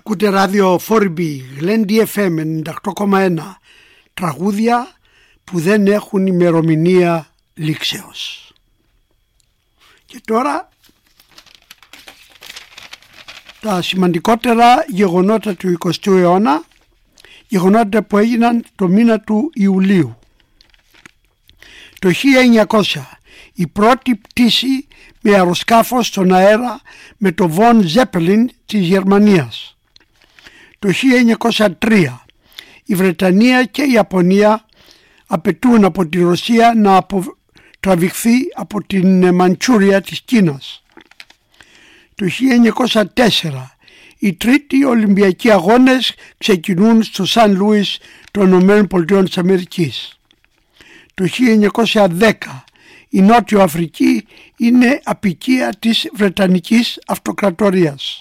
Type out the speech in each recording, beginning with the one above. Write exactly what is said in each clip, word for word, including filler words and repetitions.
Ακούτε ράδιο φορ μπι, Γλέντι εφ εμ ενενήντα οκτώ κόμμα ένα, τραγούδια που δεν έχουν ημερομηνία λήξεως. Και τώρα τα σημαντικότερα γεγονότα του εικοστού αιώνα, γεγονότα που έγιναν το μήνα του Ιουλίου. Το χίλια εννιακόσια η πρώτη πτήση με αεροσκάφο στον αέρα με το Von Zeppelin της Γερμανίας. Το χίλια εννιακόσια τρία η Βρετανία και η Ιαπωνία απαιτούν από τη Ρωσία να αποτραβηχθεί από την Μαντσούρια της Κίνας. Το χίλια εννιακόσια τέσσερα οι τρίτοι Ολυμπιακοί αγώνες ξεκινούν στο Σαν Λούις των Ηνωμένων Πολιτειών της Αμερικής. Το χίλια εννιακόσια δέκα η Νότιο Αφρική είναι αποικία της Βρετανικής Αυτοκρατορίας.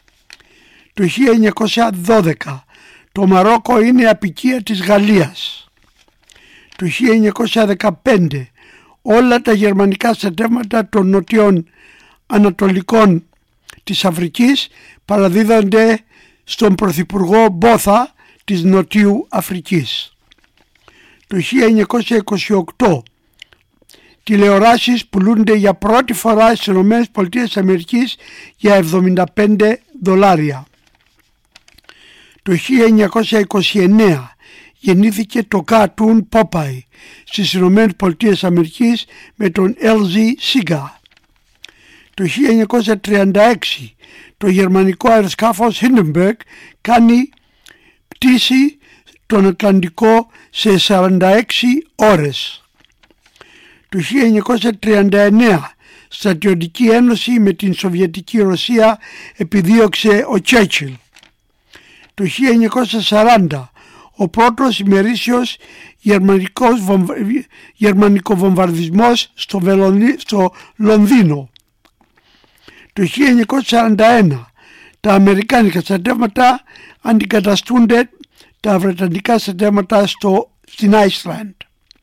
Το χίλια εννιακόσια δώδεκα το Μαρόκο είναι αποικία της Γαλλίας. Το χίλια εννιακόσια δεκαπέντε όλα τα γερμανικά στρατεύματα των νοτιών ανατολικών της Αφρικής παραδίδονται στον Πρωθυπουργό Μπόθα της Νοτιού Αφρικής. Το χίλια εννιακόσια είκοσι οκτώ τηλεοράσεις πουλούνται για πρώτη φορά στις ΗΠΑ για εβδομήντα πέντε δολάρια. Το χίλια εννιακόσια είκοσι εννέα γεννήθηκε το cartoon Popeye στις ΗΠΑ με τον ελ ζι Seeger. Το χίλια εννιακόσια τριάντα έξι το γερμανικό αεροσκάφος Hindenburg κάνει πτήση τον Ατλαντικό σε σαράντα έξι ώρες. Το χίλια εννιακόσια τριάντα εννέα στρατιωτική ένωση με την Σοβιετική Ρωσία επιδίωξε ο Τσέρτσιλ. Το χίλια εννιακόσια σαράντα ο πρώτος ημερήσιος γερμανικός βομβα... γερμανικοβομβαρδισμός στο, Βελονί... στο Λονδίνο. Το χίλια εννιακόσια σαράντα ένα τα αμερικάνικα στρατεύματα αντικαταστούνται τα βρετανικά στρατεύματα στο... στην Άισλαντ.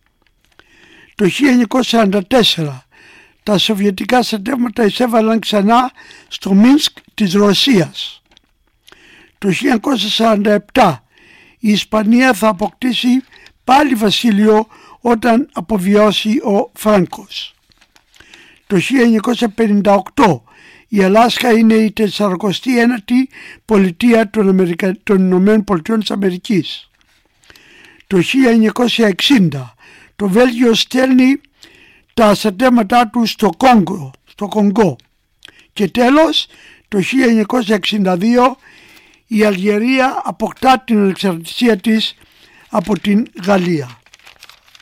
Το χίλια εννιακόσια σαράντα τέσσερα τα σοβιετικά στρατεύματα εισέβαλαν ξανά στο Μίνσκ της Ρωσίας. Το χίλια εννιακόσια σαράντα επτά η Ισπανία θα αποκτήσει πάλι βασίλειο όταν αποβιώσει ο Φράνκος. Το χίλια εννιακόσια πενήντα οκτώ η Αλάσκα είναι η τεσσαρακοστή ένατη πολιτεία των, Αμερικα... των Ηνωμένων Πολιτειών της Αμερικής. Το χίλια εννιακόσια εξήντα το Βέλγιο στέλνει τα στρατεύματά του στο Κόγκο, στο Κονγκό. Και τέλος, το χίλια εννιακόσια εξήντα δύο η Αλγερία αποκτά την ανεξαρτησία της από την Γαλλία.